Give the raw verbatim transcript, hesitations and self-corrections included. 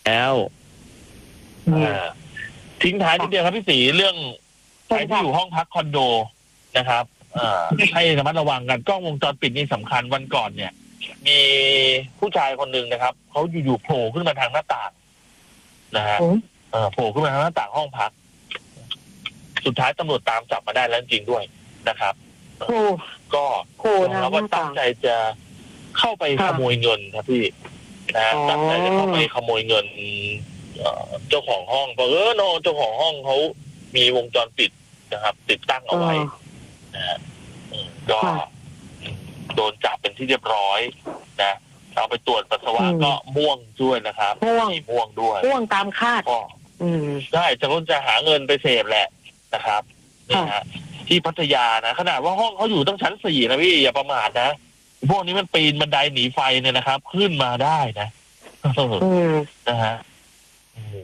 แล้วทิ้งท้ายนิดเดียวครับพี่ศรีเรื่องใครที่อยู่ห้องพักคอนโดนะครับให้ระมัดระวังกันกล้องวงจรปิดนี่สำคัญวันก่อนเนี่ยมีผู้ชายคนหนึ่งนะครับเขาอยู่ๆโผล่ขึ้นมาทางหน้าต่างนะฮะโผล่ขึ้นมาทางหน้าต่างห้องพักสุดท้ายตำรวจตามจับมาได้แล้วจริงด้วยนะครับก็เราก็ตั้งใจจะเข้าไปขโมยเงินครับพี่นะตั้งใจจะเข้าไปขโมยเงินเจ้าของห้องเพราะเออโนเจ้าของห้องเขามีวงจรปิดนะครับติดตั้งเอาไว้นะฮะก็โดนจับเป็นที่เรียบร้อยนะเอาไปตรวจปัสสาวะก็ม่วงด้วยนะครับม่วงม่วงด้วยม่วงตามคาดก็ใช่จะคนจะหาเงินไปเสพแหละนะครับนี่ฮะที่พัทยานะขนาดว่าห้องเขาอยู่ตั้งชั้นสี่นะพี่อย่าประมาทนะพวกนี้มันปีนบันไดหนีไฟเนี่ยนะครับขึ้นมาได้นะนะฮะ